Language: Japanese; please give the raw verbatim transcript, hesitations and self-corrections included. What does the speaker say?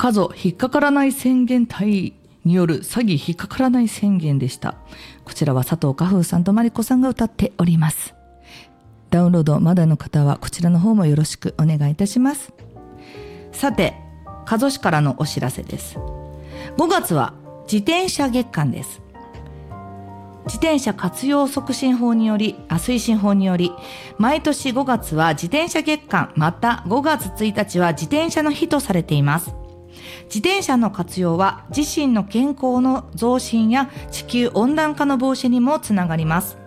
過疎引っかからない宣言隊による詐欺引っかからない宣言でした。こちらは佐藤花風さんとまりこさんが歌っております。ダウンロードまだの方はこちらの方もよろしくお願いいたします。さて、加須市からのお知らせです。ごがつは自転車月間です。自転車活用促進法により、あ、推進法により、毎年ごがつは自転車月間、またごがつついたちは自転車の日とされています。自転車の活用は自身の健康の増進や地球温暖化の防止にもつながります。